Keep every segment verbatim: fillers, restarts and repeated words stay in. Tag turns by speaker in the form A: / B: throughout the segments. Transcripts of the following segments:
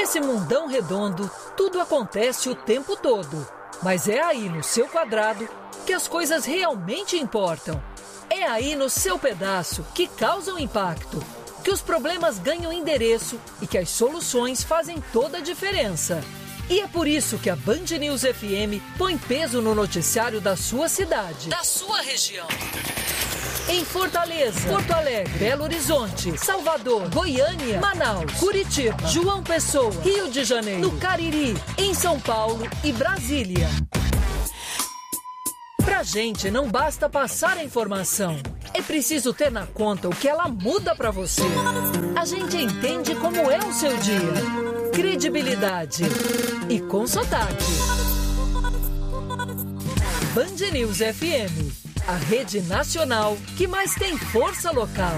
A: Nesse mundão redondo, tudo acontece o tempo todo. Mas é aí no seu quadrado que as coisas realmente importam. É aí no seu pedaço que causam impacto, que os problemas ganham endereço e que as soluções fazem toda a diferença. E é por isso que a Band News F M põe peso no noticiário da sua cidade, da sua região. Em Fortaleza, Porto Alegre, Belo Horizonte, Salvador, Goiânia, Manaus, Curitiba, João Pessoa, Rio de Janeiro, no Cariri, em São Paulo e Brasília. Pra gente não basta passar a informação, é preciso ter na conta o que ela muda pra você. A gente entende como é o seu dia. Credibilidade e com sotaque. Band News F M, a rede nacional que mais tem força local.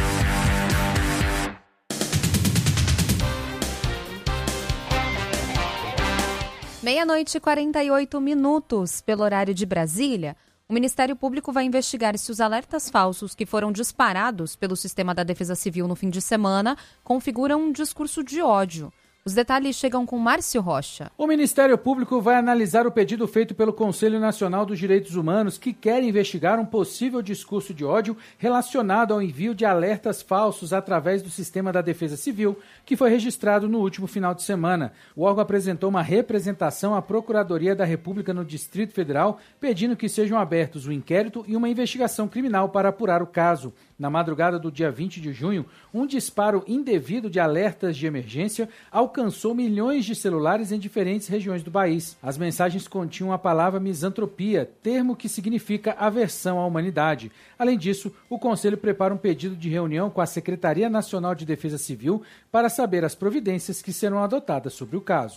B: Meia-noite e quarenta e oito minutos, pelo horário de Brasília. O Ministério Público vai investigar se os alertas falsos que foram disparados pelo Sistema da Defesa Civil no fim de semana configuram um discurso de ódio. Os detalhes chegam com Márcio Rocha.
C: O Ministério Público vai analisar o pedido feito pelo Conselho Nacional dos Direitos Humanos, que quer investigar um possível discurso de ódio relacionado ao envio de alertas falsos através do Sistema da Defesa Civil, que foi registrado no último final de semana. O órgão apresentou uma representação à Procuradoria da República no Distrito Federal, pedindo que sejam abertos um inquérito e uma investigação criminal para apurar o caso. Na madrugada do dia vinte de junho, um disparo indevido de alertas de emergência alcançou milhões de celulares em diferentes regiões do país. As mensagens continham a palavra misantropia, termo que significa aversão à humanidade. Além disso, o Conselho prepara um pedido de reunião com a Secretaria Nacional de Defesa Civil para saber as providências que serão adotadas sobre o caso.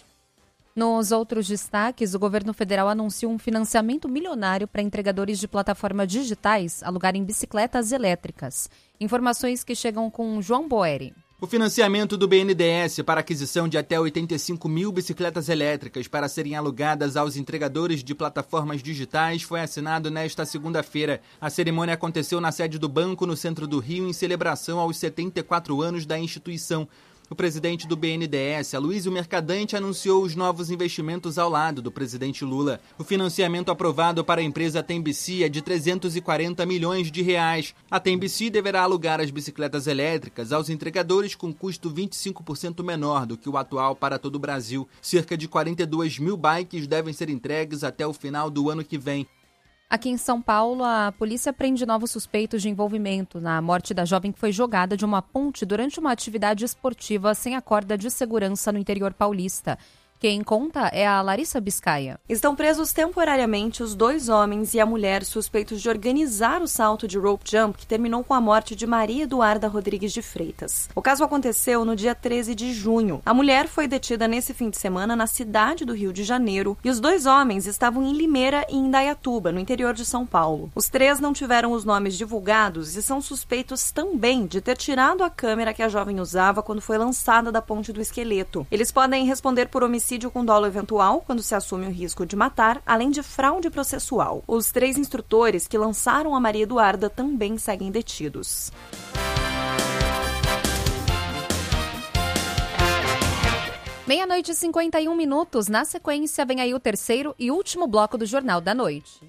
B: Nos outros destaques, o governo federal anunciou um financiamento milionário para entregadores de plataformas digitais alugarem bicicletas elétricas. Informações que chegam com João Boeri.
D: O financiamento do B N D E S para aquisição de até oitenta e cinco mil bicicletas elétricas para serem alugadas aos entregadores de plataformas digitais foi assinado nesta segunda-feira. A cerimônia aconteceu na sede do banco no centro do Rio em celebração aos setenta e quatro anos da instituição. O presidente do B N D E S, Aloysio Mercadante, anunciou os novos investimentos ao lado do presidente Lula. O financiamento aprovado para a empresa Tembici é de trezentos e quarenta milhões de reais. A Tembici deverá alugar as bicicletas elétricas aos entregadores com custo vinte e cinco por cento menor do que o atual para todo o Brasil. Cerca de quarenta e duas mil bikes devem ser entregues até o final do ano que vem.
B: Aqui em São Paulo, a polícia prende novos suspeitos de envolvimento na morte da jovem que foi jogada de uma ponte durante uma atividade esportiva sem a corda de segurança no interior paulista. Quem conta é a Larissa Biscaia.
E: Estão presos temporariamente os dois homens e a mulher suspeitos de organizar o salto de rope jump que terminou com a morte de Maria Eduarda Rodrigues de Freitas. O caso aconteceu no dia treze de junho. A mulher foi detida nesse fim de semana na cidade do Rio de Janeiro e os dois homens estavam em Limeira e em Indaiatuba, no interior de São Paulo. Os três não tiveram os nomes divulgados e são suspeitos também de ter tirado a câmera que a jovem usava quando foi lançada da ponte do esqueleto. Eles podem responder por homicídio com dolo eventual, quando se assume o risco de matar, além de fraude processual. Os três instrutores que lançaram a Maria Eduarda também seguem detidos.
B: Meia-noite e cinquenta e um minutos. Na sequência, vem aí o terceiro e último bloco do Jornal da Noite.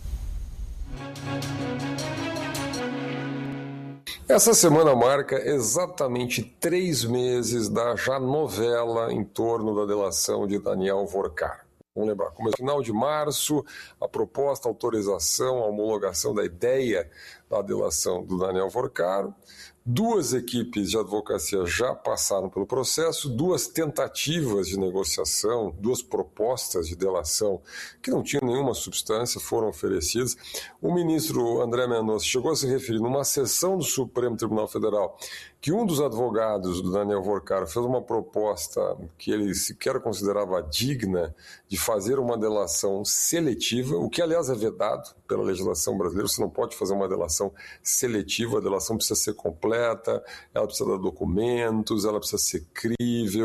F: Essa semana marca exatamente três meses da já novela em torno da delação de Daniel Vorcar. Vamos lembrar, começou no final de março, a proposta, a autorização, a homologação da ideia da delação do Daniel Vorcar. Duas equipes de advocacia já passaram pelo processo, duas tentativas de negociação, duas propostas de delação que não tinham nenhuma substância foram oferecidas. O ministro André Mendonça chegou a se referir numa sessão do Supremo Tribunal Federal que um dos advogados do Daniel Vorcar fez uma proposta que ele sequer considerava digna de fazer uma delação seletiva, o que aliás é vedado pela legislação brasileira. Você não pode fazer uma delação seletiva, a delação precisa ser completa, ela precisa dar documentos, ela precisa ser crível,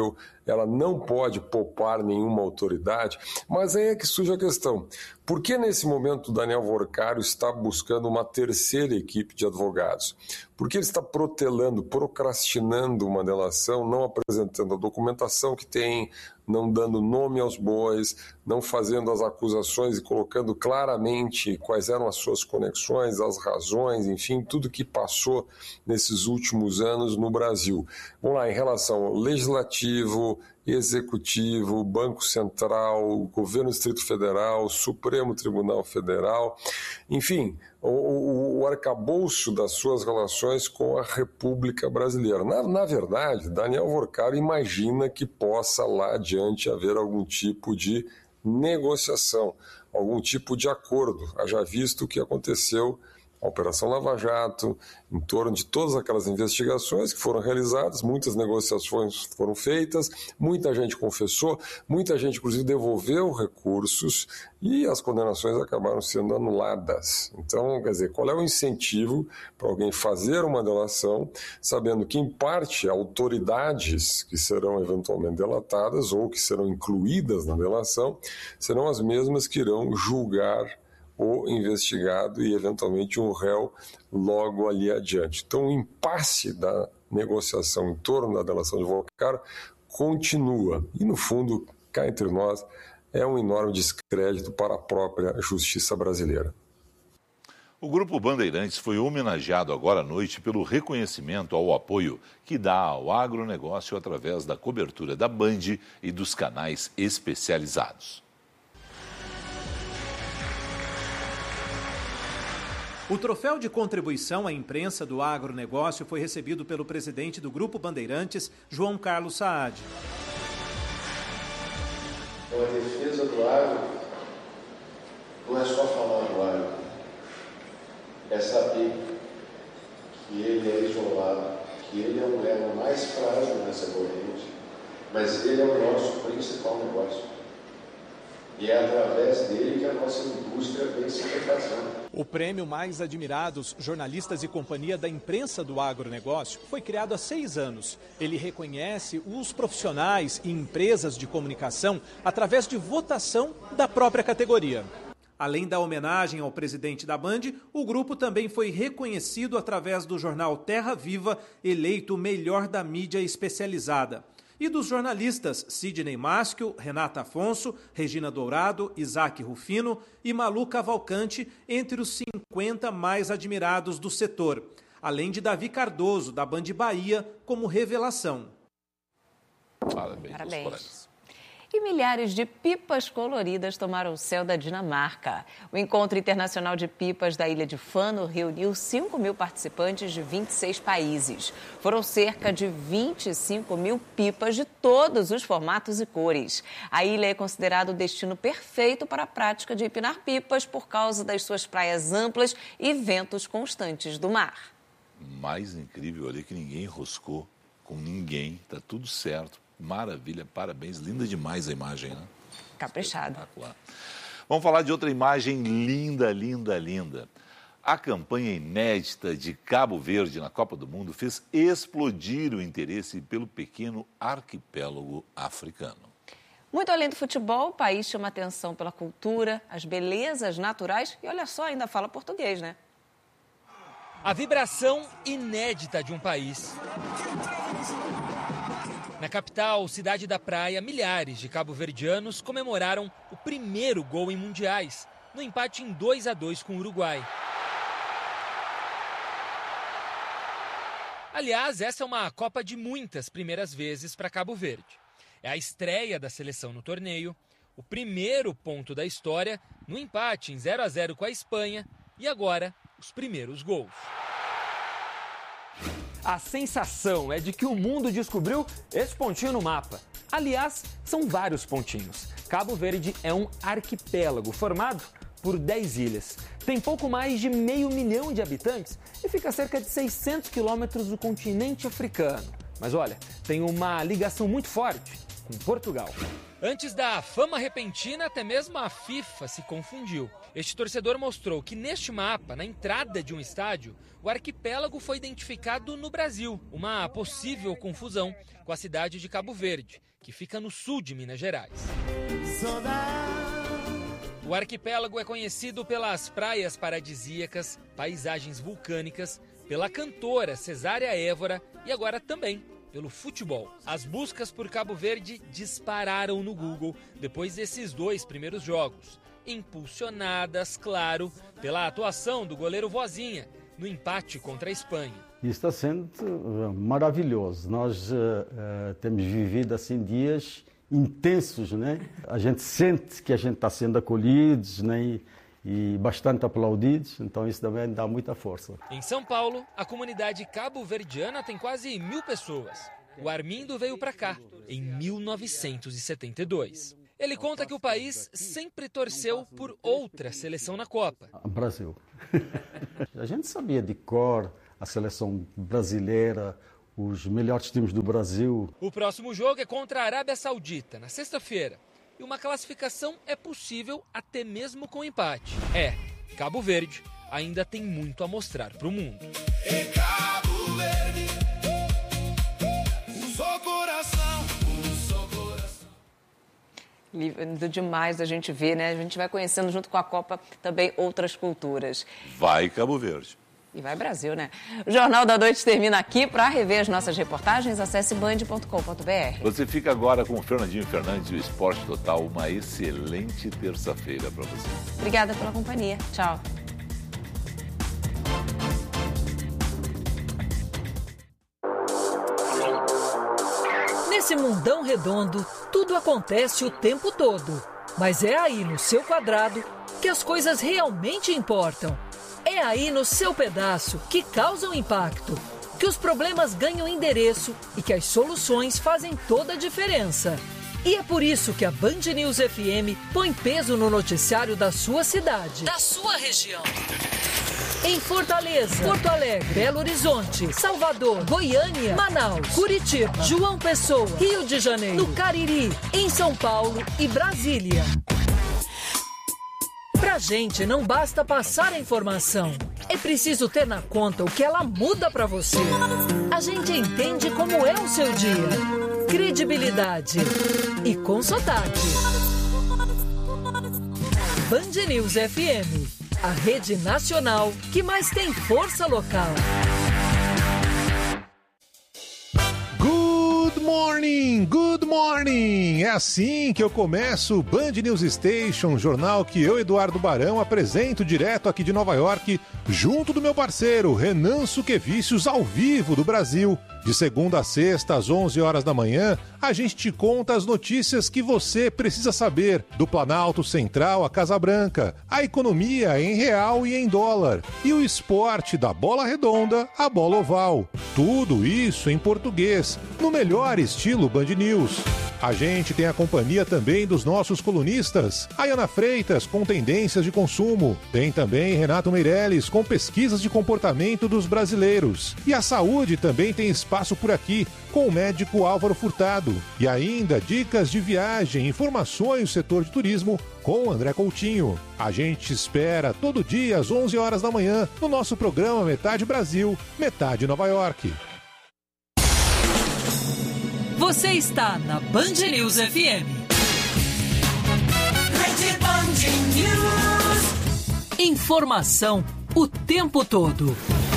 F: ela não pode poupar nenhuma autoridade, mas aí é que surge a questão. Por que nesse momento o Daniel Vorcaro está buscando uma terceira equipe de advogados? Por que ele está protelando, procrastinando uma delação, não apresentando a documentação que tem, não dando nome aos bois, não fazendo as acusações e colocando claramente quais eram as suas conexões, as razões, enfim, tudo que passou nesses últimos anos no Brasil. Vamos lá, em relação ao Legislativo, Executivo, Banco Central, Governo do Distrito Federal, Supremo Tribunal Federal, enfim, o, o, o arcabouço das suas relações com a República Brasileira. Na, na verdade, Daniel Vorcaro imagina que possa lá adiante haver algum tipo de negociação, algum tipo de acordo, haja visto o que aconteceu a Operação Lava Jato, em torno de todas aquelas investigações que foram realizadas, muitas negociações foram feitas, muita gente confessou, muita gente, inclusive, devolveu recursos e as condenações acabaram sendo anuladas. Então, quer dizer, qual é o incentivo para alguém fazer uma delação, sabendo que, em parte, autoridades que serão eventualmente delatadas ou que serão incluídas na delação serão as mesmas que irão julgar o investigado e, eventualmente, um réu logo ali adiante. Então, o impasse da negociação em torno da delação de Vorcaro continua. E, no fundo, cá entre nós, é um enorme descrédito para a própria justiça brasileira.
G: O Grupo Bandeirantes foi homenageado agora à noite pelo reconhecimento ao apoio que dá ao agronegócio através da cobertura da Band e dos canais especializados.
H: O troféu de contribuição à imprensa do agronegócio foi recebido pelo presidente do Grupo Bandeirantes, João Carlos Saad.
I: A defesa do agro não é só falar do agro, é saber que ele é isolado, que ele é o elo mais frágil nessa corrente, mas ele é o nosso principal negócio. E é através dele que a nossa indústria vem se refazendo.
H: O prêmio Mais Admirados Jornalistas e Companhia da Imprensa do Agronegócio foi criado há seis anos. Ele reconhece os profissionais e empresas de comunicação através de votação da própria categoria. Além da homenagem ao presidente da Band, o grupo também foi reconhecido através do jornal Terra Viva, eleito o melhor da mídia especializada. E dos jornalistas Sidney Maschio, Renata Afonso, Regina Dourado, Isaac Rufino e Malu Cavalcante, entre os cinquenta mais admirados do setor. Além de Davi Cardoso, da Band Bahia, como revelação.
G: Parabéns.
J: Parabéns. E milhares de pipas coloridas tomaram o céu da Dinamarca. O Encontro Internacional de Pipas da Ilha de Fano reuniu cinco mil participantes de vinte e seis países. Foram cerca de vinte e cinco mil pipas de todos os formatos e cores. A ilha é considerada o destino perfeito para a prática de empinar pipas por causa das suas praias amplas e ventos constantes do mar.
G: Mais incrível ali que ninguém enroscou com ninguém, tá tudo certo. Maravilha, parabéns, linda demais a imagem, né?
J: Caprichada.
G: Vamos falar de outra imagem linda, linda, linda. A campanha inédita de Cabo Verde na Copa do Mundo fez explodir o interesse pelo pequeno arquipélago africano.
J: Muito além do futebol, o país chama atenção pela cultura, as belezas naturais e, olha só, ainda fala português, né?
K: A vibração inédita de um país. Na capital, cidade da praia, milhares de cabo-verdianos comemoraram o primeiro gol em mundiais, no empate em dois a dois com o Uruguai. Aliás, essa é uma Copa de muitas primeiras vezes para Cabo Verde. É a estreia da seleção no torneio, o primeiro ponto da história no empate em zero a zero com a Espanha e agora os primeiros gols.
L: A sensação é de que o mundo descobriu esse pontinho no mapa. Aliás, são vários pontinhos. Cabo Verde é um arquipélago formado por dez ilhas. Tem pouco mais de meio milhão de habitantes e fica a cerca de seiscentos quilômetros do continente africano. Mas olha, tem uma ligação muito forte com Portugal.
K: Antes da fama repentina, até mesmo a FIFA se confundiu. Este torcedor mostrou que neste mapa, na entrada de um estádio, o arquipélago foi identificado no Brasil. Uma possível confusão com a cidade de Cabo Verde, que fica no sul de Minas Gerais. O arquipélago é conhecido pelas praias paradisíacas, paisagens vulcânicas, pela cantora Cesária Évora e agora também pelo futebol. As buscas por Cabo Verde dispararam no Google depois desses dois primeiros jogos, impulsionadas, claro, pela atuação do goleiro Vozinha no empate contra a Espanha.
M: Está sendo maravilhoso. Nós uh, uh, temos vivido assim dias intensos, né? A gente sente que a gente está sendo acolhidos, né? E, e bastante aplaudidos, então isso também dá muita força.
K: Em São Paulo, a comunidade cabo-verdiana tem quase mil pessoas. O Armindo veio para cá em mil novecentos e setenta e dois. Ele conta que o país sempre torceu por outra seleção na Copa.
M: Brasil. A gente sabia de cor a seleção brasileira, os melhores times do Brasil.
K: O próximo jogo é contra a Arábia Saudita, na sexta-feira. E uma classificação é possível até mesmo com empate. É, Cabo Verde ainda tem muito a mostrar para o mundo. Em Cabo Verde,
J: o seu coração, o seu coração. Lindo demais a gente ver, né? A gente vai conhecendo junto com a Copa também outras culturas.
G: Vai Cabo Verde.
J: E vai Brasil, né? O Jornal da Noite termina aqui. Para rever as nossas reportagens, acesse band ponto com ponto b r.
G: Você fica agora com o Fernandinho Fernandes e o Esporte Total. Uma excelente terça-feira para você.
J: Obrigada pela companhia. Tchau.
A: Nesse mundão redondo, tudo acontece o tempo todo. Mas é aí no seu quadrado que as coisas realmente importam. É aí no seu pedaço que causam impacto, que os problemas ganham endereço e que as soluções fazem toda a diferença. E é por isso que a Band News F M põe peso no noticiário da sua cidade, da sua região. Em Fortaleza, Porto Alegre, Belo Horizonte, Salvador, Goiânia, Manaus, Curitiba, João Pessoa, Rio de Janeiro, no Cariri, em São Paulo e Brasília. Pra gente não basta passar a informação, é preciso ter na conta o que ela muda pra você. A gente entende como é o seu dia. Credibilidade e com sotaque. Band News F M, a rede nacional que mais tem força local.
N: Good morning, good morning! É assim que eu começo o Band News Station, jornal que eu, Eduardo Barão, apresento direto aqui de Nova York, junto do meu parceiro Renan Suquevicius, ao vivo do Brasil. De segunda a sexta, às onze horas da manhã, a gente te conta as notícias que você precisa saber do Planalto Central à Casa Branca, a economia em real e em dólar, e o esporte da bola redonda à bola oval. Tudo isso em português, no melhor estilo Band News. A gente tem a companhia também dos nossos colunistas, Ayana Freitas com tendências de consumo, tem também Renato Meirelles com pesquisas de comportamento dos brasileiros. E a saúde também tem espaço por aqui, com o médico Álvaro Furtado. E ainda dicas de viagem, informações do setor de turismo com o André Coutinho. A gente espera todo dia às onze horas da manhã no nosso programa Metade Brasil, Metade Nova York.
A: Você está na Band News F M. Rede Band News. Informação o tempo todo.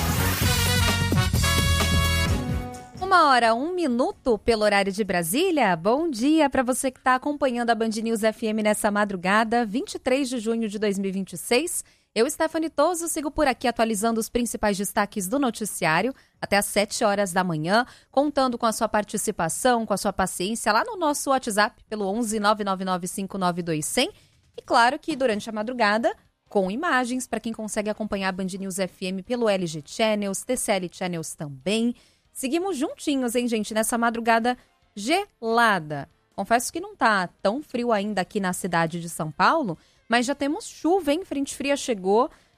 B: Uma hora, um minuto pelo horário de Brasília. Bom dia para você que está acompanhando a Band News F M nessa madrugada, vinte e três de junho de dois mil e vinte e seis. Eu, Stephanie Toso, sigo por aqui atualizando os principais destaques do noticiário até às sete horas da manhã, contando com a sua participação, com a sua paciência lá no nosso WhatsApp pelo onze nove nove nove cinco nove dois zero zero. E claro que durante a madrugada, com imagens para quem consegue acompanhar a Band News F M pelo L G Channels, T C L Channels também. Seguimos juntinhos, hein, gente, nessa madrugada gelada. Confesso que não tá tão frio ainda aqui na cidade de São Paulo, mas já temos chuva, hein? Frente fria chegou,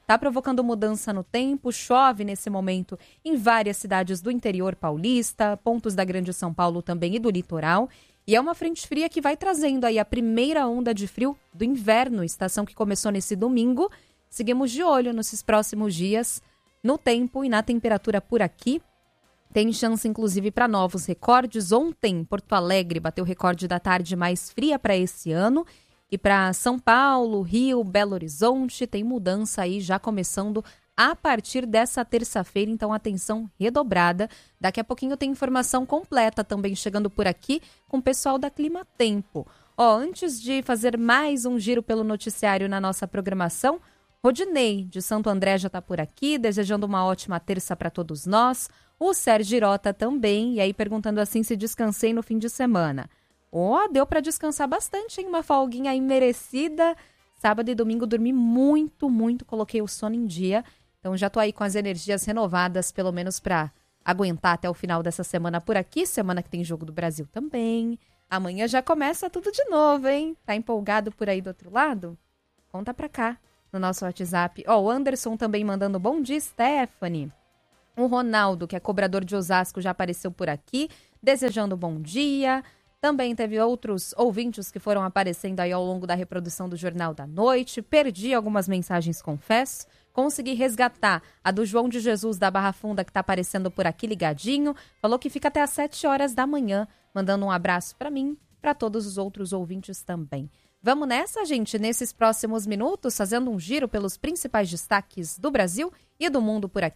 B: está provocando mudança no tempo, chove nesse momento em várias cidades do interior paulista, pontos da Grande São Paulo também e do litoral. E é uma frente fria que vai trazendo aí a primeira onda de frio do inverno, estação que começou nesse domingo. Seguimos de olho nesses próximos dias no tempo e na temperatura por aqui. Tem chance, inclusive, para novos recordes. Ontem, Porto Alegre bateu o recorde da tarde mais fria para esse ano. E para São Paulo, Rio, Belo Horizonte, tem mudança aí já começando a partir dessa terça-feira. Então, atenção redobrada. Daqui a pouquinho tem informação completa também chegando por aqui com o pessoal da Clima Tempo. Ó, antes de fazer mais um giro pelo noticiário na nossa programação, Rodinei, de Santo André, já está por aqui, desejando uma ótima terça para todos nós. O Sérgio Irota também, e aí perguntando assim se descansei no fim de semana. Ó, oh, deu para descansar bastante, hein? Uma folguinha aí merecida. Sábado e domingo dormi muito, muito, coloquei o sono em dia. Então já tô aí com as energias renovadas, pelo menos para aguentar até o final dessa semana por aqui. Semana que tem Jogo do Brasil também. Amanhã já começa tudo de novo, hein? Tá empolgado por aí do outro lado? Conta pra cá no nosso WhatsApp. Ó, oh, o Anderson também mandando bom dia, Stephanie. O Ronaldo, que é cobrador de Osasco, já apareceu por aqui, desejando bom dia. Também teve outros ouvintes que foram aparecendo aí ao longo da reprodução do Jornal da Noite. Perdi algumas mensagens, confesso. Consegui resgatar a do João de Jesus da Barra Funda, que está aparecendo por aqui ligadinho. Falou que fica até às sete horas da manhã, mandando um abraço para mim, para todos os outros ouvintes também. Vamos nessa, gente, nesses próximos minutos, fazendo um giro pelos principais destaques do Brasil e do mundo por aqui.